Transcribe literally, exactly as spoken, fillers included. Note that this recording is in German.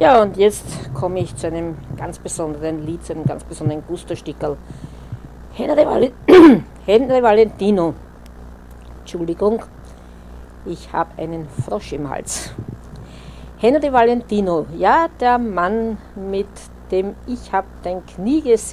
Ja, und jetzt komme ich zu einem ganz besonderen Lied, zu einem ganz besonderen Gusto-Stickerl. Henry, Valen Henry Valentino. Entschuldigung, ich habe einen Frosch im Hals. Henry Valentino, ja, der Mann, mit dem ich habe dein Knie gesehen.